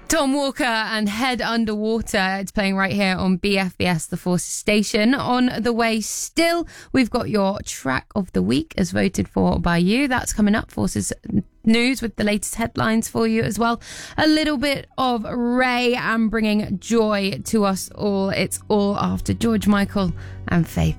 Tom Walker and Head Underwater. It's playing right here on BFBS, the Forces station. On the way still, we've got your track of the week as voted for by you. That's coming up. Forces News with the latest headlines for you as well. A little bit of Ray and bringing joy to us all. It's all after George Michael and Faith.